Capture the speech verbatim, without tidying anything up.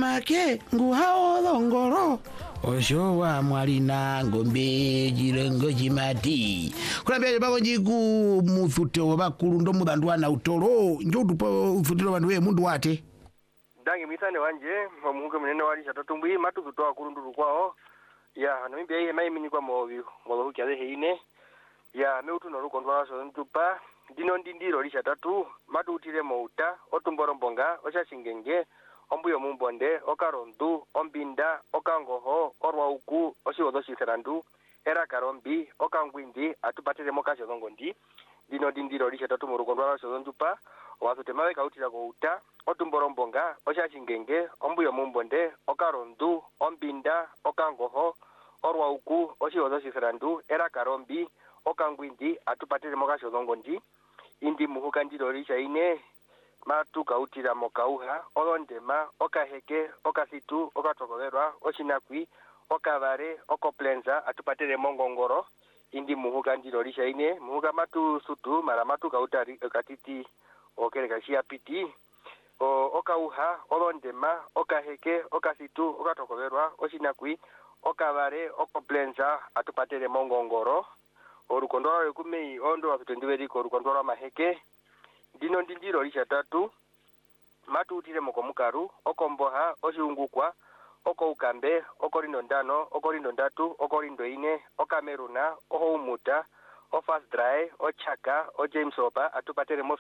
make nguhao longoro oshowa mwalina ngombe jirengo jimati kulambia babo jiku mufutiro bakulu ndo mudandu wana utoro njo dupo ufutiro bandu we mundu wate dangi misane wanje omuhuke munene wali chatotumbwi matu kutoa kurunduru kwao ya no mbia ye mai mini kwa mobi ngolo hukyale heine ya meutu no rukondwa so ntupa dino ndindiro lisha tatu matu utire mouta otumborombonga oshashingenge ombuyo mumbonde okarondu ombinda okangoho orwauku oshiwodo shiserandu era karombi okangwindi atupatire mokasho zongondi dino ndindiro lisha tatu murukondwa so ntupa wasute mawe kautira kouta otumborombonga oshashingenge ombuyo mumbonde okarondu ombinda okangoho orwauku oshiwodo shiserandu era karombi okangwindi atupatire mokasho zongondi indi muhuka ndiro lisha ine matu kautira mokauha olondema okaheke okasitu okatokolerwa oshinakwi okavare okoplenza atupatire mongongoro indi muhuka ndiro lisha ine muhuka matu sutu mara matu kautari katiti okereka shia piti o okauha olondema okaheke okasitu okatokolerwa oshinakwi okavare okoplenza atupatire mongongoro orukondora rekumei ondo watutendiweriko orukondora maheke dino ndindiro lisha tatu matu utire mokomukaru okomboha oshiungukwa okoukambe okorindo ndano okorindo ndatu okorindo ine okameruna ohoumuta ofast dry ochaka o James Oba atupatire